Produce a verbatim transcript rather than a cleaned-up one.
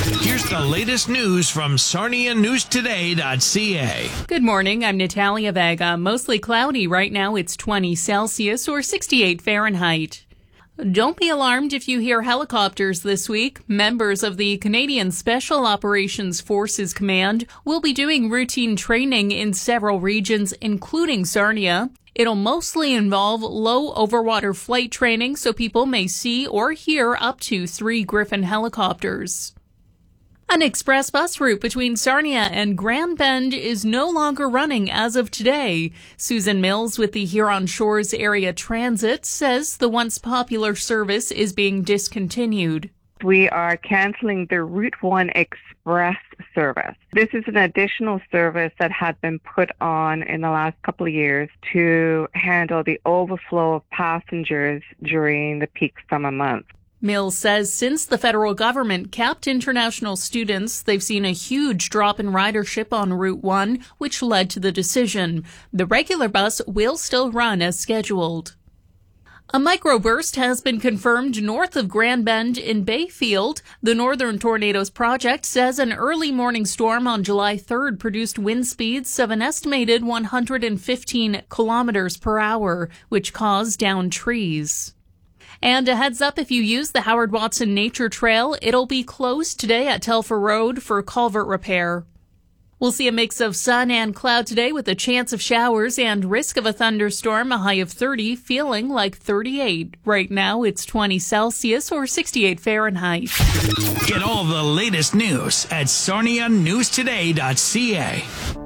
Here's the latest news from Sarnia News Today dot C A. Good morning. I'm Natalia Vega. Mostly cloudy right now. It's twenty Celsius or sixty-eight Fahrenheit. Don't be alarmed if you hear helicopters this week. Members of the Canadian Special Operations Forces Command will be doing routine training in several regions, including Sarnia. It'll mostly involve low overwater flight training, so people may see or hear up to three Griffin helicopters. An express bus route between Sarnia and Grand Bend is no longer running as of today. Susan Mills with the Huron Shores Area Transit says the once popular service is being discontinued. We are cancelling the Route one Express service. This is an additional service that had been put on in the last couple of years to handle the overflow of passengers during the peak summer months. Mills says since the federal government capped international students, they've seen a huge drop in ridership on Route one, which led to the decision. The regular bus will still run as scheduled. A microburst has been confirmed north of Grand Bend in Bayfield. The Northern Tornadoes Project says an early morning storm on July third produced wind speeds of an estimated one hundred fifteen kilometers per hour, which caused downed trees. And a heads up, if you use the Howard Watson Nature Trail, it'll be closed today at Telfer Road for culvert repair. We'll see a mix of sun and cloud today with a chance of showers and risk of a thunderstorm, a high of thirty, feeling like thirty-eight. Right now, it's twenty Celsius or sixty-eight Fahrenheit. Get all the latest news at Sarnia News Today dot C A.